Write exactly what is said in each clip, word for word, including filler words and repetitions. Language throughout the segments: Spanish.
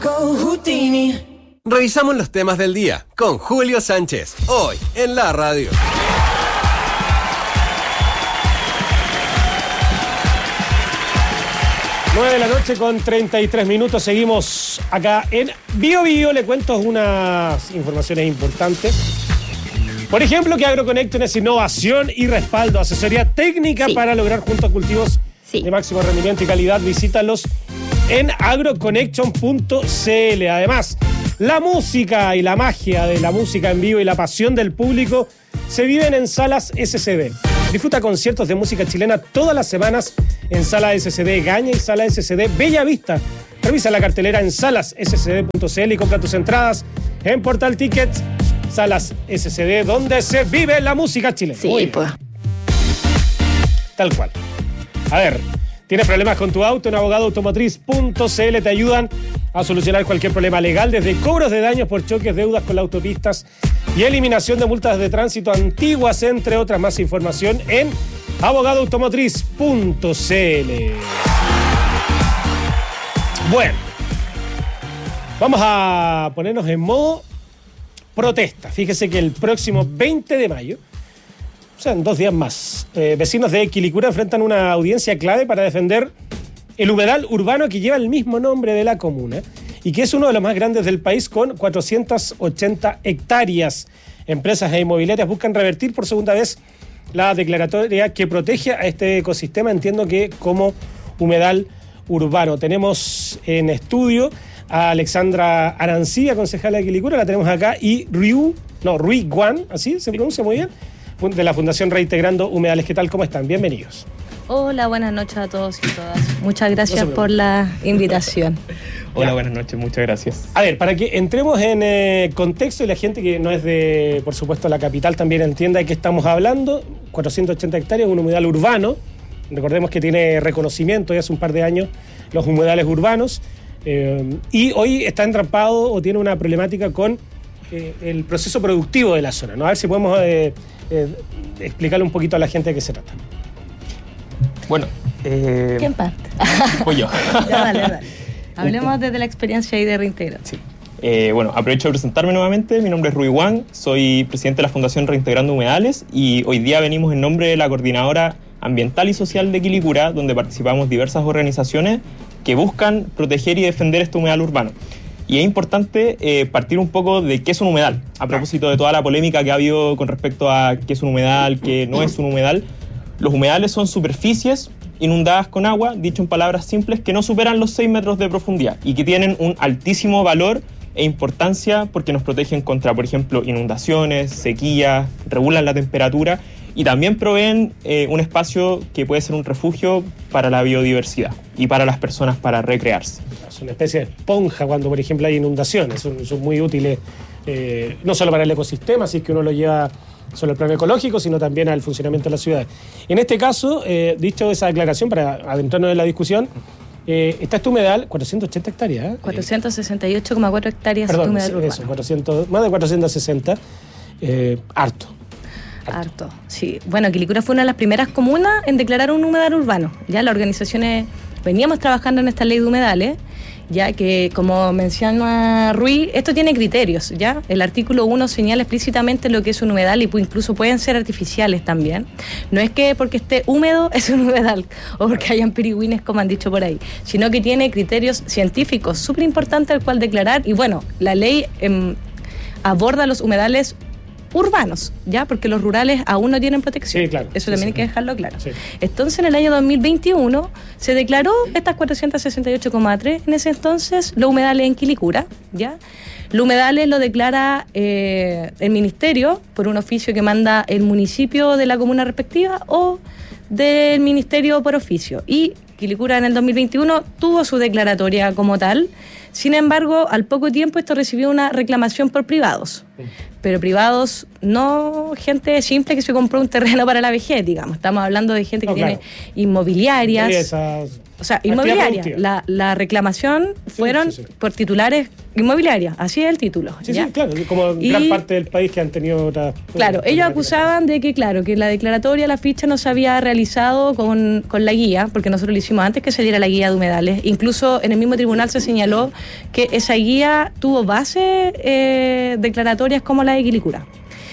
Revisamos los temas del día con Julio Sánchez, hoy en la radio. nueve de la noche con treinta y tres minutos. Seguimos acá en Bio Bio. Le cuento unas informaciones importantes. Por ejemplo, que AgroConnection es innovación y respaldo, asesoría técnica sí. para lograr juntos cultivos sí. de máximo rendimiento y calidad. Visítalos en agroconnection punto c l. Además, la música y la magia de la música en vivo y la pasión del público se viven en Salas S C D. Disfruta conciertos de música chilena todas las semanas en Sala S C D Gaña y Sala S C D Bella Vista. Revisa la cartelera en salas s c d punto c l y compra tus entradas en Portal Tickets. Salas S C D, donde se vive la música chilena. Sí, Uy, pues. Tal cual. A ver, ¿tienes problemas con tu auto? En abogado automotriz punto c l te ayudan a solucionar cualquier problema legal, desde cobros de daños por choques, deudas con las autopistas y eliminación de multas de tránsito antiguas, entre otras. Más información en abogado automotriz punto c l. Bueno, vamos a ponernos en modo protesta. Fíjese que el próximo veinte de mayo, o sea, en dos días más, eh, vecinos de Quilicura enfrentan una audiencia clave para defender el humedal urbano que lleva el mismo nombre de la comuna y que es uno de los más grandes del país, con cuatrocientas ochenta hectáreas. Empresas e inmobiliarias buscan revertir por segunda vez la declaratoria que protege a este ecosistema, entiendo que como humedal urbano. Tenemos en estudio a Alexandra Arancía, concejala de Quilicura, la tenemos acá, y Ryu, no, Rui Guan, así se pronuncia muy bien, de la Fundación Reintegrando Humedales. ¿Qué tal? ¿Cómo están? Bienvenidos. Hola, buenas noches a todos y todas. Muchas gracias no por la invitación. Hola, ya. Buenas noches, muchas gracias. A ver, para que entremos en eh, contexto y la gente que no es de, por supuesto, la capital también entienda de qué estamos hablando, cuatrocientas ochenta hectáreas, un humedal urbano. Recordemos que tiene reconocimiento ya hace un par de años los humedales urbanos, eh, y hoy está entrampado o tiene una problemática con eh, el proceso productivo de la zona, ¿no? A ver si podemos eh, eh, explicarle un poquito a la gente de qué se trata. Bueno, eh... ¿quién parte? Pues yo. Ya, dale, dale. Hablemos desde la experiencia ahí de reintegración. Sí. Eh, bueno, aprovecho de presentarme nuevamente. Mi nombre es Rui Wang, soy presidente de la Fundación Reintegrando Humedales y hoy día venimos en nombre de la Coordinadora Ambiental y Social de Quilicura, donde participamos diversas organizaciones que buscan proteger y defender este humedal urbano. Y es importante eh, partir un poco de qué es un humedal, a propósito de toda la polémica que ha habido con respecto a qué es un humedal, qué no es un humedal. Los humedales son superficies inundadas con agua, dicho en palabras simples, que no superan los seis metros de profundidad y que tienen un altísimo valor e importancia porque nos protegen contra, por ejemplo, inundaciones, sequías, regulan la temperatura y también proveen eh, un espacio que puede ser un refugio para la biodiversidad y para las personas para recrearse. Es una especie de esponja cuando, por ejemplo, hay inundaciones. Son, son muy útiles, eh, no solo para el ecosistema, así que uno lo lleva solo al plano ecológico, sino también al funcionamiento de la ciudad. En este caso, eh, dicho esa declaración, para adentrarnos en la discusión, eh, está este humedal, cuatrocientas ochenta hectáreas. ¿eh? cuatrocientas sesenta y ocho coma cuatro hectáreas Perdón, de humedal eso, urbano. cuatrocientos, más de cuatrocientos sesenta, eh, harto. Harto. Harto, sí. Bueno, Quilicura fue una de las primeras comunas en declarar un humedal urbano. Ya las organizaciones veníamos trabajando en esta ley de humedales, ya que, como menciona Rui, esto tiene criterios, ¿ya? El artículo uno señala explícitamente lo que es un humedal y incluso pueden ser artificiales también. No es que porque esté húmedo es un humedal o porque hayan pirigüines, como han dicho por ahí, sino que tiene criterios científicos súper importantes al cual declarar. Y bueno, la ley eh, aborda los humedales urbanos, ¿ya? Porque los rurales aún no tienen protección. Sí, claro. Eso sí, también sí. hay que dejarlo claro. Sí. Entonces, en el año dos mil veintiuno se declaró estas cuatrocientas sesenta y ocho coma tres, en ese entonces, los humedales en Quilicura, ¿ya? Los humedales lo declara eh, el ministerio por un oficio que manda el municipio de la comuna respectiva o del ministerio por oficio. Y Quilicura en el dos mil veintiuno tuvo su declaratoria como tal. Sin embargo, al poco tiempo esto recibió una reclamación por privados. Pero privados, no gente simple que se compró un terreno para la vejez, digamos. Estamos hablando de gente que no, tiene claro. inmobiliarias. Esas... O sea, inmobiliarias. La, la reclamación sí, fueron sí, sí. por titulares inmobiliarias. Así es el título. Sí, ¿ya? sí, claro. Como y, gran parte del país que han tenido otras... Claro, otras ellos acusaban de que, claro, que la declaratoria, la ficha no se había realizado con, con la guía, porque nosotros lo hicimos antes que se diera la guía de humedales. Incluso en el mismo tribunal se señaló que esa guía tuvo bases eh, declaratorias como la de Quilicura.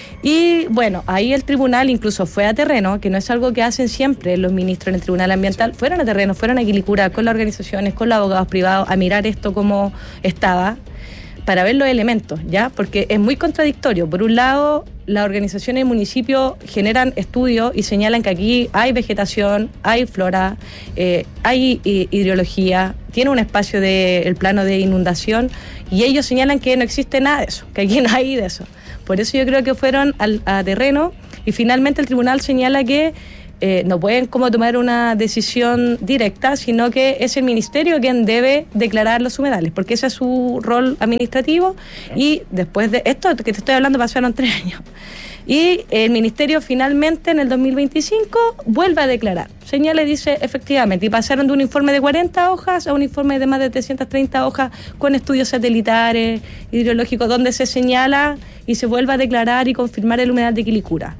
Y bueno, ahí el tribunal incluso fue a terreno, que no es algo que hacen siempre los ministros en el tribunal ambiental, fueron a terreno, fueron a Quilicura con las organizaciones, con los abogados privados, a mirar esto como estaba, para ver los elementos, ¿ya? Porque es muy contradictorio. Por un lado, las organizaciones del municipio generan estudios y señalan que aquí hay vegetación, hay flora, eh, hay hidrología, tiene un espacio del plano de inundación, y ellos señalan que no existe nada de eso, que aquí no hay de eso. Por eso yo creo que fueron al, a terreno, y finalmente el tribunal señala que Eh, no pueden como tomar una decisión directa, sino que es el ministerio quien debe declarar los humedales, porque ese es su rol administrativo. Y después de esto que te estoy hablando pasaron tres años. Y el ministerio finalmente en el dos mil veinticinco vuelve a declarar. Señala y dice efectivamente, y pasaron de un informe de cuarenta hojas a un informe de más de trescientas treinta hojas con estudios satelitares, hidrológicos, donde se señala y se vuelve a declarar y confirmar el humedal de Quilicura.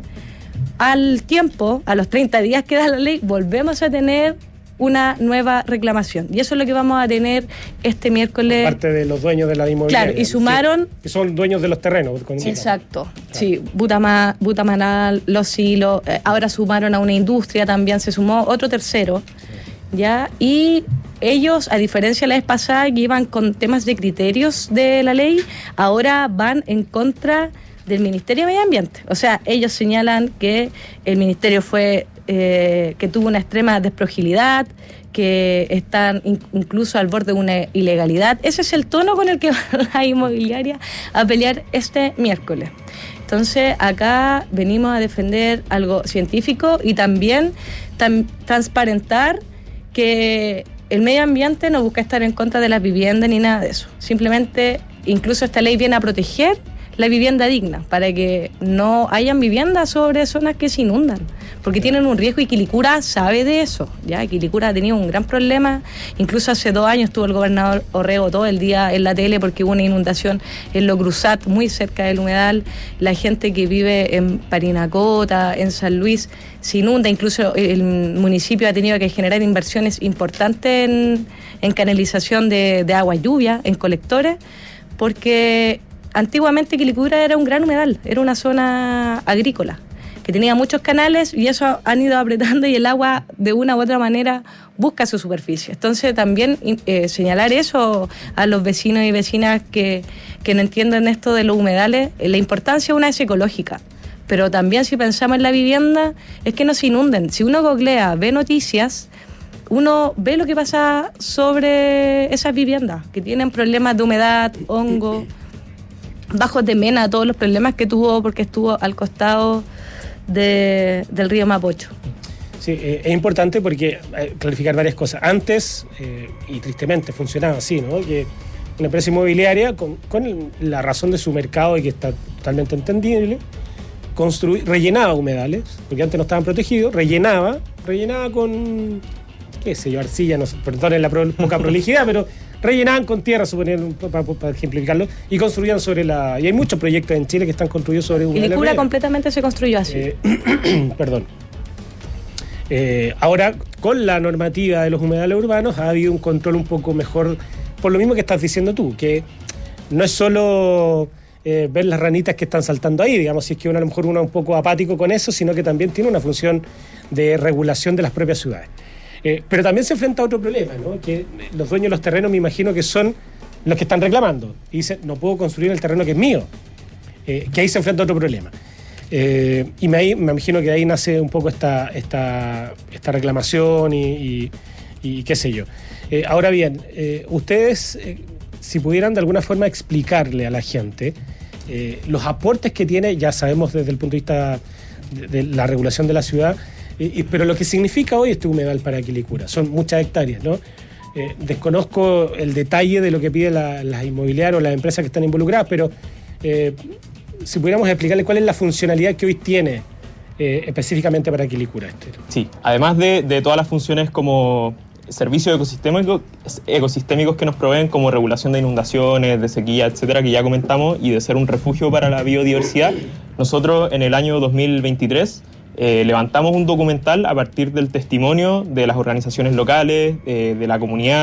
Al tiempo, a los treinta días que da la ley, volvemos a tener una nueva reclamación. Y eso es lo que vamos a tener este miércoles. Por parte de los dueños de la inmobiliaria. Claro, y sumaron... Sí, que son dueños de los terrenos. Con exacto. Claro. Sí, Butama, Butamanal, Los Silos, eh, ahora sumaron a una industria, también se sumó otro tercero. Sí. ¿Ya? Y ellos, a diferencia de la vez pasada, que iban con temas de criterios de la ley, ahora van en contra del Ministerio de Medio Ambiente. O sea, ellos señalan que el ministerio fue eh, que tuvo una extrema desprogilidad, que están in- incluso al borde de una ilegalidad. Ese es el tono con el que va la inmobiliaria a pelear este miércoles. Entonces, acá venimos a defender algo científico y también tam- transparentar que el medio ambiente no busca estar en contra de las viviendas ni nada de eso. Simplemente, incluso esta ley viene a proteger la vivienda digna, para que no hayan viviendas sobre zonas que se inundan, porque tienen un riesgo, y Quilicura sabe de eso, ya Quilicura ha tenido un gran problema. Incluso hace dos años estuvo el gobernador Orrego todo el día en la tele porque hubo una inundación en Lo Cruzat, muy cerca del humedal. La gente que vive en Parinacota, en San Luis, se inunda. Incluso el municipio ha tenido que generar inversiones importantes en, en canalización de, de agua lluvia, en colectores, porque antiguamente Quilicura era un gran humedal, era una zona agrícola que tenía muchos canales, y eso han ido apretando y el agua de una u otra manera busca su superficie. Entonces también eh, señalar eso a los vecinos y vecinas que, que no entienden esto de los humedales. La importancia una es ecológica, pero también si pensamos en la vivienda es que no se inunden. Si uno googlea, ve noticias, uno ve lo que pasa sobre esas viviendas que tienen problemas de humedad, hongo, bajos de mena, todos los problemas que tuvo porque estuvo al costado de, del río Mapocho. Sí, eh, es importante porque eh, clarificar varias cosas. Antes, eh, y tristemente funcionaba así, ¿no? Que una empresa inmobiliaria, con, con la razón de su mercado y que está totalmente entendible, constru- rellenaba humedales, porque antes no estaban protegidos, rellenaba, rellenaba con, qué sé yo, arcilla, no sé, perdonen la pro, poca prolijidad, pero rellenaban con tierra, suponían, para, para ejemplificarlo, y construían sobre la... Y hay muchos proyectos en Chile que están construidos sobre humedales. Quilicura completamente se construyó así. Eh, perdón. Eh, ahora, con la normativa de los humedales urbanos, ha habido un control un poco mejor, por lo mismo que estás diciendo tú, que no es solo eh, ver las ranitas que están saltando ahí, digamos, si es que uno, a lo mejor uno es un poco apático con eso, sino que también tiene una función de regulación de las propias ciudades. Eh, pero también se enfrenta a otro problema, ¿no? Que los dueños de los terrenos, me imagino que son los que están reclamando. Y dicen, no puedo construir el terreno que es mío. Eh, que ahí se enfrenta a otro problema. Eh, y me, me imagino que de ahí nace un poco esta, esta, esta reclamación y, y, y qué sé yo. Eh, ahora bien, eh, ustedes, eh, si pudieran de alguna forma explicarle a la gente eh, los aportes que tiene, ya sabemos desde el punto de vista de, de la regulación de la ciudad, Y, y, pero lo que significa hoy este humedal para Quilicura, son muchas hectáreas, ¿no? Eh, desconozco el detalle de lo que piden la, las inmobiliarias o las empresas que están involucradas, pero eh, si pudiéramos explicarle cuál es la funcionalidad que hoy tiene eh, específicamente para Quilicura. Este. Sí, además de, de todas las funciones como servicios ecosistémicos, ecosistémicos que nos proveen, como regulación de inundaciones, de sequía, etcétera, que ya comentamos, y de ser un refugio para la biodiversidad, nosotros en el año dos mil veintitrés Eh, levantamos un documental a partir del testimonio de las organizaciones locales, eh, de la comunidad,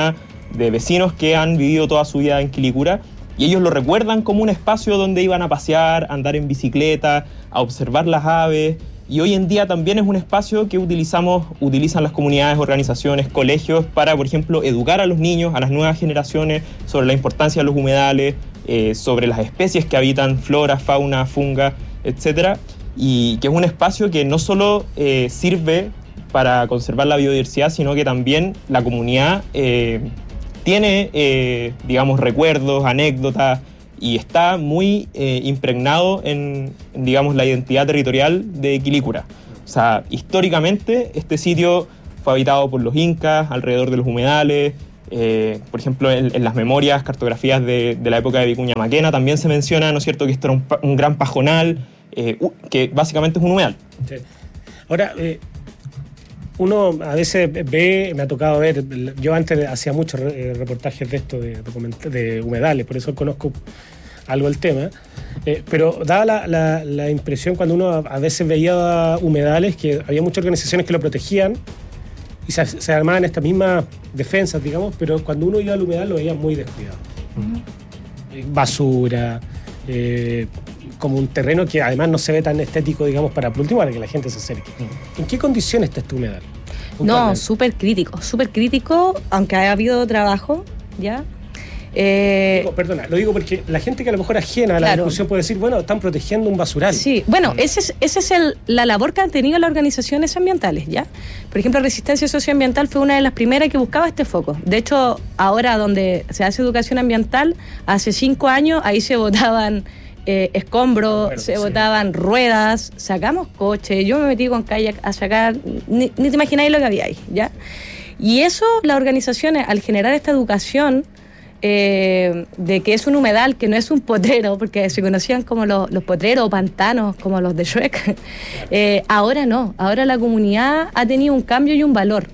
de vecinos que han vivido toda su vida en Quilicura, y ellos lo recuerdan como un espacio donde iban a pasear, a andar en bicicleta, a observar las aves, y hoy en día también es un espacio que utilizamos, utilizan las comunidades, organizaciones, colegios para, por ejemplo, educar a los niños, a las nuevas generaciones sobre la importancia de los humedales, eh, sobre las especies que habitan, flora, fauna, funga, etcétera, y que es un espacio que no solo eh, sirve para conservar la biodiversidad, sino que también la comunidad eh, tiene, eh, digamos, recuerdos, anécdotas, y está muy eh, impregnado en, en, digamos, la identidad territorial de Quilicura. O sea, históricamente este sitio fue habitado por los incas, alrededor de los humedales. Eh, por ejemplo, en, en las memorias, cartografías de, de la época de Vicuña Maquena también se menciona, ¿no es cierto?, que esto era un, un gran pajonal, eh, que básicamente es un humedal. Sí. Ahora, eh, uno a veces ve, me ha tocado ver, yo antes hacía muchos eh, reportajes de esto, de, de, de humedales, por eso conozco algo del tema, eh, pero daba la, la, la impresión cuando uno a, a veces veía humedales que había muchas organizaciones que lo protegían y se, se armaban estas mismas defensas, digamos, pero cuando uno iba al humedal lo veía muy descuidado. Uh-huh. Basura, eh, como un terreno que además no se ve tan estético, digamos, para por último, para que la gente se acerque. ¿En qué condiciones está este humedal? No, súper crítico, súper crítico, aunque haya habido trabajo, ¿ya? Eh, digo, perdona, lo digo porque la gente que a lo mejor ajena a la claro. discusión puede decir, bueno, están protegiendo un basural. Sí, bueno, mm. esa es, ese es el, la labor que han tenido las organizaciones ambientales, ¿ya? Por ejemplo, Resistencia Socioambiental fue una de las primeras que buscaba este foco. De hecho, ahora donde se hace educación ambiental, hace cinco años, ahí se votaban Eh, escombros, bueno, se sí. botaban ruedas, sacamos coches, yo me metí con kayak a sacar, ni, ni te imagináis lo que había ahí, ¿ya? Y eso, las organizaciones, al generar esta educación eh, de que es un humedal, que no es un potrero, porque se conocían como los, los potreros o pantanos, como los de Shrek, eh, ahora no, ahora la comunidad ha tenido un cambio y un valor.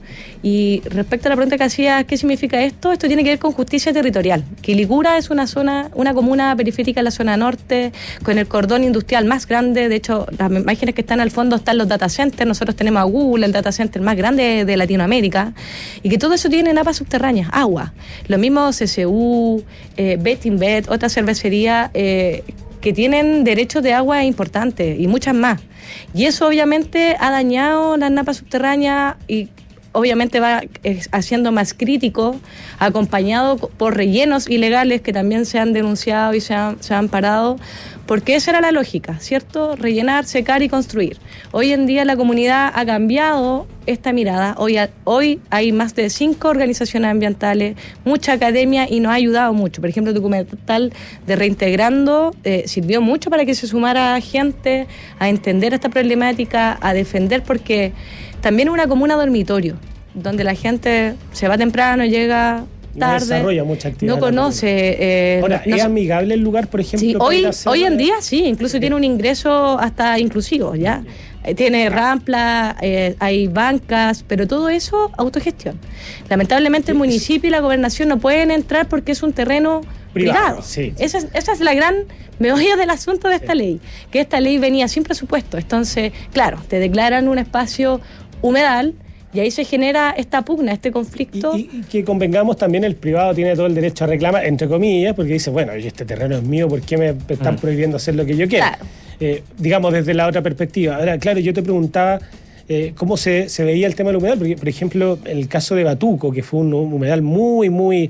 Y respecto a la pregunta que hacías, ¿qué significa esto? Esto tiene que ver con justicia territorial. Quilicura es una zona, una comuna periférica en la zona norte, con el cordón industrial más grande. De hecho, las imágenes que están al fondo están los data centers. Nosotros tenemos a Google, el data center más grande de Latinoamérica. Y que todo eso tiene napas subterráneas, agua. Lo mismo C C U, eh, Betinbet, otra cervecería eh, que tienen derechos de agua importantes y muchas más. Y eso obviamente ha dañado las napas subterráneas y obviamente va haciendo más crítico, acompañado por rellenos ilegales que también se han denunciado y se han, se han parado, porque esa era la lógica, ¿cierto? Rellenar, secar y construir. Hoy en día la comunidad ha cambiado esta mirada. Hoy, hoy hay más de cinco organizaciones ambientales, mucha academia y nos ha ayudado mucho. Por ejemplo, el documental de Reintegrando eh, sirvió mucho para que se sumara gente a entender esta problemática, a defender, porque también es una comuna dormitorio, donde la gente se va temprano, llega tarde, no desarrolla mucha actividad, no conoce. Eh, Ahora, no, ¿es no, amigable el lugar, por ejemplo? Sí, hoy, hoy en día sí, incluso sí. tiene un ingreso hasta inclusivo, ¿ya? Sí. Tiene rampla, eh, hay bancas, pero todo eso autogestión. Lamentablemente el municipio y la gobernación no pueden entrar porque es un terreno privado. privado. Sí. Esa, es, esa es la gran meollo del asunto de esta sí. ley, que esta ley venía sin presupuesto. Entonces, claro, te declaran un espacio humedal y ahí se genera esta pugna, este conflicto. Y, y, y que convengamos también, el privado tiene todo el derecho a reclamar, entre comillas, porque dice, bueno, este terreno es mío, ¿por qué me están mm. prohibiendo hacer lo que yo quiero? Claro. Eh, digamos, desde la otra perspectiva. Ahora, claro, yo te preguntaba eh, cómo se, se veía el tema del humedal, porque, por ejemplo, el caso de Batuco, que fue un, un humedal muy, muy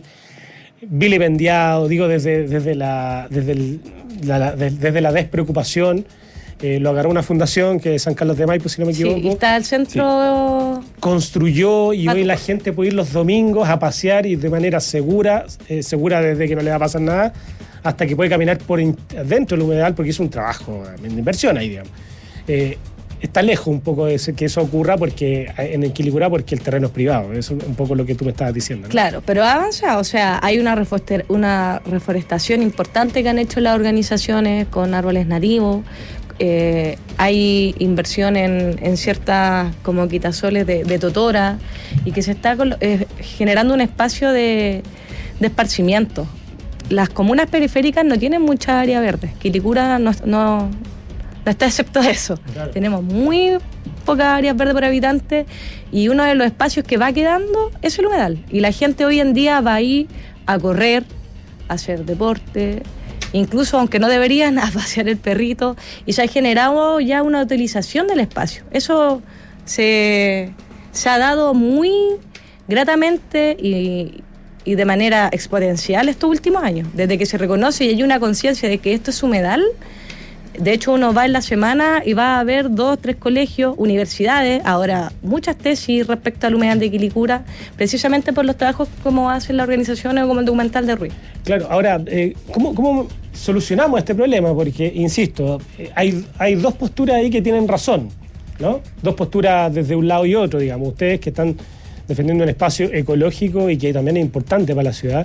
vilipendiado, digo, desde, desde, la, desde, el, la, la, desde la despreocupación. Eh, lo agarró una fundación que es San Carlos de Maipo, si no me equivoco. Sí, está el centro... Sí. Construyó y hoy la gente puede ir los domingos a pasear y de manera segura, eh, segura desde que no le va a pasar nada, hasta que puede caminar por in- dentro del humedal, porque es un trabajo de inversión ahí, digamos. Eh, está lejos un poco de que eso ocurra porque en el Quilicura, porque el terreno es privado. Eso es un poco lo que tú me estabas diciendo, ¿no? Claro, pero avanza, o sea, hay una, reforester- una reforestación importante que han hecho las organizaciones con árboles nativos. Eh, hay inversión en, en ciertas como quitasoles de, de totora y que se está eh, generando un espacio de, de esparcimiento. Las comunas periféricas no tienen mucha área verde. Quilicura no, no, no está excepto de eso. Claro. Tenemos muy pocas áreas verdes por habitante, y uno de los espacios que va quedando es el humedal. Y la gente hoy en día va ahí a correr, a hacer deporte, incluso aunque no deberían, a pasear el perrito, y se ha generado ya una utilización del espacio. Eso se, se ha dado muy gratamente y, y de manera exponencial estos últimos años, desde que se reconoce y hay una conciencia de que esto es humedal. De hecho, uno va en la semana y va a ver dos, tres colegios, universidades, ahora muchas tesis respecto al humedal de Quilicura, precisamente por los trabajos como hacen las organizaciones o como el documental de Ruiz. Claro, ahora, eh, ¿cómo, ¿cómo solucionamos este problema? Porque, insisto, eh, hay, hay dos posturas ahí que tienen razón, ¿no? Dos posturas desde un lado y otro, digamos. Ustedes que están defendiendo un espacio ecológico y que también es importante para la ciudad,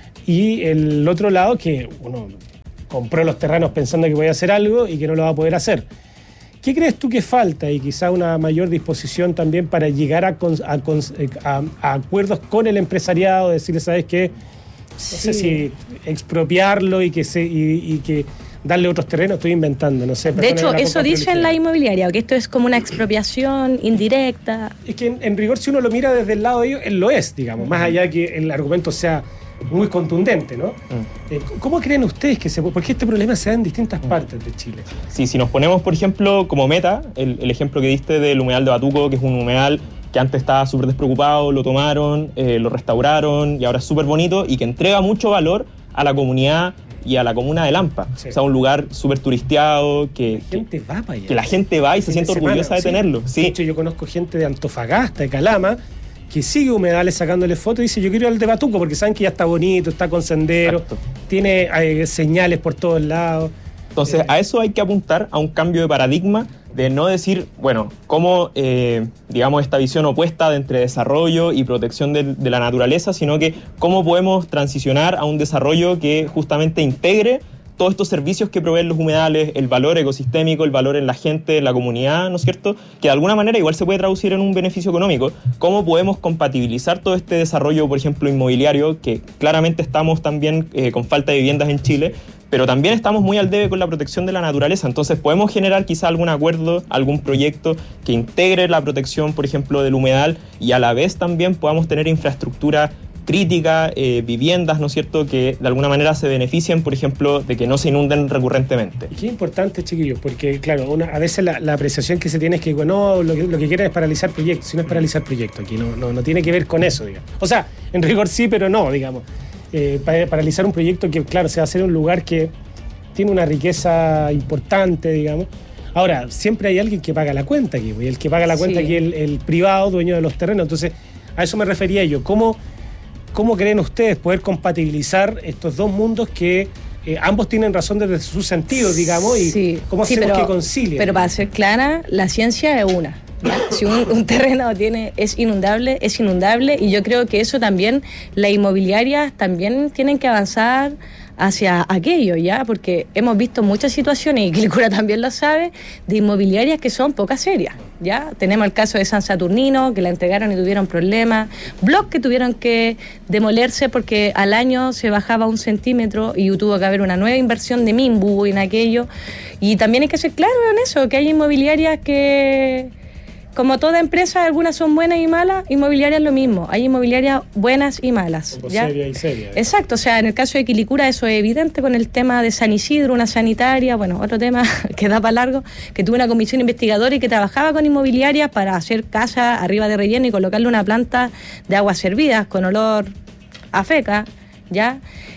y el otro lado que uno compró los terrenos pensando que podía hacer algo y que no lo va a poder hacer. ¿Qué crees tú que falta? Y quizá una mayor disposición también para llegar a, a, a, a acuerdos con el empresariado, decirle, ¿sabes qué? No sí. sé si expropiarlo y que, se, y, y que darle otros terrenos, estoy inventando, no sé. De hecho, eso dice en la inmobiliaria, que esto es como una expropiación indirecta. Es que en, en rigor, si uno lo mira desde el lado de ellos, él lo es, digamos, más allá que el argumento sea muy contundente, ¿no? Mm. Eh, ¿Cómo creen ustedes que se puede? Porque este problema se da en distintas partes de Chile. Sí, si nos ponemos, por ejemplo, como meta, el, el ejemplo que diste del humedal de Batuco, que es un humedal que antes estaba súper despreocupado, lo tomaron, eh, lo restauraron y ahora es súper bonito y que entrega mucho valor a la comunidad y a la comuna de Lampa. Sí. O sea, un lugar súper turisteado, que la gente que, va para allá. Que la gente va y se siente orgullosa semana, de sí. tenerlo. Sí. De hecho, yo conozco gente de Antofagasta, de Calama, que sigue humedales sacándole fotos y dice, yo quiero ir al de Batuco porque saben que ya está bonito, está con sendero, Exacto. tiene eh, señales por todos lados. Entonces, eh. a eso hay que apuntar, a un cambio de paradigma, de no decir, bueno, cómo, eh, digamos, esta visión opuesta de entre desarrollo y protección de, de la naturaleza, sino que cómo podemos transicionar a un desarrollo que justamente integre todos estos servicios que proveen los humedales, el valor ecosistémico, el valor en la gente, en la comunidad, ¿no es cierto? Que de alguna manera igual se puede traducir en un beneficio económico. ¿Cómo podemos compatibilizar todo este desarrollo, por ejemplo, inmobiliario, que claramente estamos también eh, con falta de viviendas en Chile, pero también estamos muy al debe con la protección de la naturaleza? Entonces podemos generar quizá algún acuerdo, algún proyecto que integre la protección, por ejemplo, del humedal y a la vez también podamos tener infraestructura crítica, eh, viviendas, ¿no es cierto?, que de alguna manera se beneficien, por ejemplo, de que no se inunden recurrentemente. Y qué importante, chiquillos, porque, claro, una, a veces la, la apreciación que se tiene es que, bueno, lo que, lo que quieren es paralizar proyectos. Si no es paralizar proyectos, aquí no, no, no tiene que ver con eso, digamos. O sea, en rigor sí, pero no, digamos. Eh, para, paralizar un proyecto que, claro, se va a hacer en un lugar que tiene una riqueza importante, digamos. Ahora, siempre hay alguien que paga la cuenta aquí, y el que paga la cuenta sí. aquí es el, el privado, dueño de los terrenos. Entonces, a eso me refería yo. ¿Cómo... ¿Cómo creen ustedes poder compatibilizar estos dos mundos que eh, ambos tienen razón desde sus sentidos, digamos, y sí, cómo hacemos sí, pero, que concilien? Pero para ser clara, la ciencia es una. ¿Ya? Si un, un terreno tiene, es inundable, es inundable, y yo creo que eso también, las inmobiliarias también tienen que avanzar hacia aquello, ¿ya? Porque hemos visto muchas situaciones, y Quilicura también lo sabe, de inmobiliarias que son poco serias, ¿ya? Tenemos el caso de San Saturnino, que la entregaron y tuvieron problemas, bloques que tuvieron que demolerse porque al año se bajaba un centímetro y tuvo que haber una nueva inversión de Minbu en aquello, y también hay que ser claro en eso, que hay inmobiliarias que... Como toda empresa, algunas son buenas y malas, inmobiliarias lo mismo. Hay inmobiliarias buenas y malas. Como ¿ya? Seria y seria. Exacto, o sea, en el caso de Quilicura eso es evidente con el tema de San Isidro, una sanitaria, bueno, otro tema que da para largo, que tuvo una comisión investigadora y que trabajaba con inmobiliarias para hacer casas arriba de relleno y colocarle una planta de aguas servidas con olor a feca, ¿ya?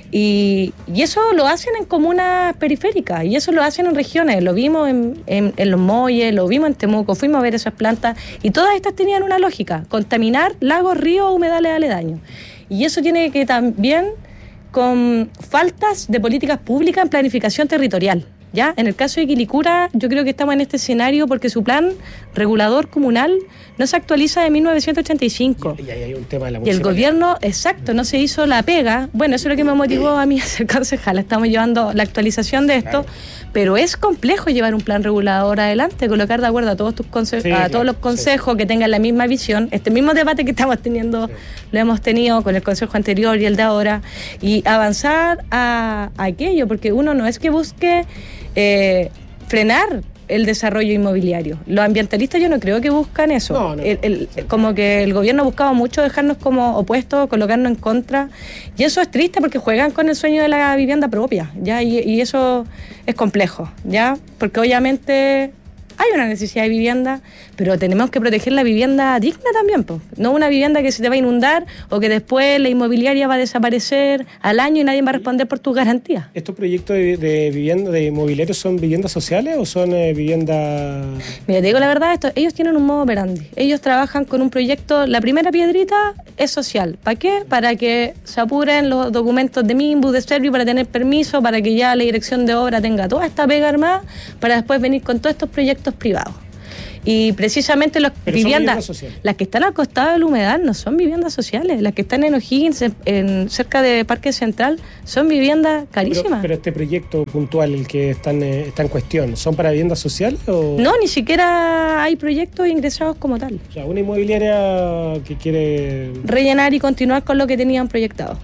Y, y eso lo hacen en comunas periféricas y eso lo hacen en regiones, lo vimos en, en, en Los Molles, lo vimos en Temuco, fuimos a ver esas plantas y todas estas tenían una lógica, contaminar lagos, ríos, humedales aledaños, y eso tiene que también con faltas de políticas públicas en planificación territorial. ¿Ya? En el caso de Quilicura, yo creo que estamos en este escenario porque su plan regulador comunal no se actualiza de mil novecientos ochenta y cinco. Y ahí hay un tema de la y el gobierno, exacto, no se hizo la pega. Bueno, eso es lo que me motivó a mí a ser concejala. Estamos llevando la actualización de esto, claro. Pero es complejo llevar un plan regulador adelante, colocar de acuerdo a todos tus conse- sí, a claro, todos los consejos sí. que tengan la misma visión. Este mismo debate que estamos teniendo, sí. lo hemos tenido con el consejo anterior y el de ahora, y avanzar a, a aquello, porque uno no es que busque Eh, frenar el desarrollo inmobiliario. Los ambientalistas yo no creo que buscan eso. No, no, el, el, como que el gobierno buscaba mucho dejarnos como opuestos, colocarnos en contra. Y eso es triste porque juegan con el sueño de la vivienda propia, ¿ya? Y, y eso es complejo, ¿ya? Porque obviamente hay una necesidad de vivienda, pero tenemos que proteger la vivienda digna también, po. No una vivienda que se te va a inundar o que después la inmobiliaria va a desaparecer al año y nadie va a responder por tus garantías. ¿Estos proyectos de, de vivienda, de inmobiliario, son viviendas sociales o son eh, viviendas...? Mira, te digo la verdad, esto, ellos tienen un modo operandi. Ellos trabajan con un proyecto, la primera piedrita es social. ¿Para qué? Para que se apuren los documentos de MIMBU, de Servio, para tener permiso, para que ya la dirección de obra tenga toda esta pega armada, para después venir con todos estos proyectos privados. Y precisamente las viviendas, las que están al costado del humedal no son viviendas sociales, las que están en O'Higgins, en, en, cerca de Parque Central, son viviendas carísimas. Pero, pero este proyecto puntual, el que está en, está en cuestión, ¿son para viviendas sociales o...? No, ni siquiera hay proyectos ingresados como tal. O sea, una inmobiliaria que quiere... rellenar y continuar con lo que tenían proyectado.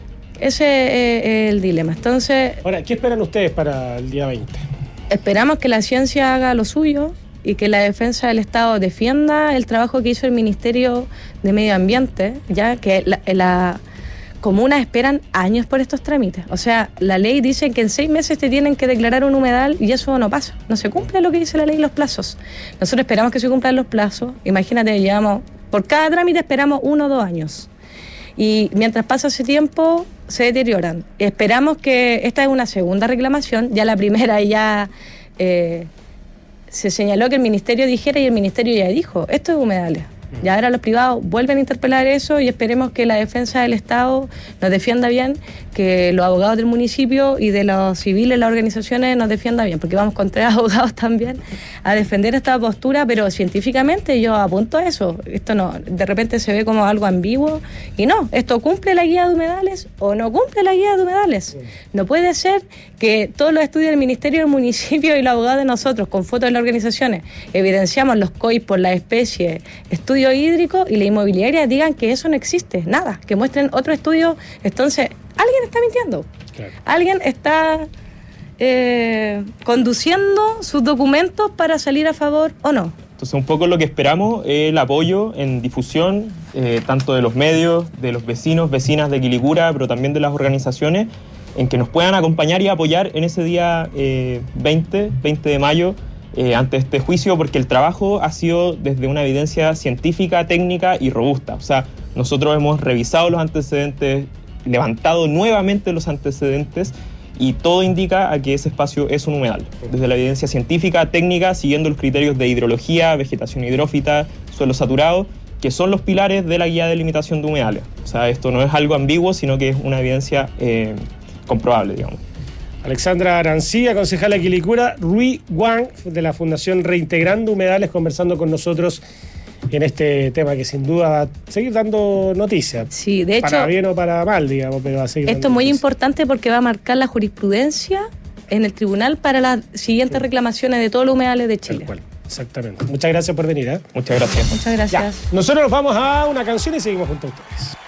Ese es el dilema. Entonces... Ahora, ¿qué esperan ustedes para el día veinte? Esperamos que la ciencia haga lo suyo y que la defensa del Estado defienda el trabajo que hizo el Ministerio de Medio Ambiente, ya que la, la comunas esperan años por estos trámites. O sea, la ley dice que en seis meses te tienen que declarar un humedal y eso no pasa. No se cumple lo que dice la ley, los plazos. Nosotros esperamos que se cumplan los plazos. Imagínate, llevamos, por cada trámite esperamos uno o dos años. Y mientras pasa ese tiempo, se deterioran. Esperamos que esta es una segunda reclamación. Ya la primera ya eh, se señaló que el Ministerio dijera y el Ministerio ya dijo, esto es humedales. Y ahora los privados vuelven a interpelar eso y esperemos que la defensa del Estado nos defienda bien, que los abogados del municipio y de los civiles, las organizaciones, nos defiendan bien, porque vamos con tres abogados también a defender esta postura, pero científicamente yo apunto a eso. Esto no, de repente se ve como algo ambiguo y no, esto cumple la guía de humedales o no cumple la guía de humedales. No puede ser que todos los estudios del Ministerio, del municipio y los abogados de nosotros, con fotos de las organizaciones, evidenciamos los C O I por la especie, estudio hídrico, y la inmobiliaria digan que eso no existe, nada, que muestren otro estudio. Entonces, alguien está mintiendo. Claro. Alguien está eh, conduciendo sus documentos para salir a favor o no. Entonces, un poco lo que esperamos es el apoyo en difusión, eh, tanto de los medios, de los vecinos, vecinas de Quilicura, pero también de las organizaciones, en que nos puedan acompañar y apoyar en ese día eh, veinte de mayo, Eh, ante este juicio, porque el trabajo ha sido desde una evidencia científica, técnica y robusta. O sea, nosotros hemos revisado los antecedentes, levantado nuevamente los antecedentes y todo indica a que ese espacio es un humedal. Desde la evidencia científica, técnica, siguiendo los criterios de hidrología, vegetación hidrófita, suelo saturado, que son los pilares de la guía de limitación de humedales. O sea, esto no es algo ambiguo, sino que es una evidencia eh, comprobable, digamos. Alexandra Arancía, concejala de Quilicura, Rui Wang, de la Fundación Reintegrando Humedales, conversando con nosotros en este tema que sin duda va a seguir dando noticias. Sí, de hecho, para bien o para mal, digamos, pero va a seguir. Esto es muy noticias. Importante porque va a marcar la jurisprudencia en el tribunal para las siguientes sí. reclamaciones de todos los humedales de Chile. Tal cual, exactamente. Muchas gracias por venir. ¿eh? Muchas gracias. Muchas gracias. Ya. Nosotros nos vamos a una canción y seguimos junto a ustedes.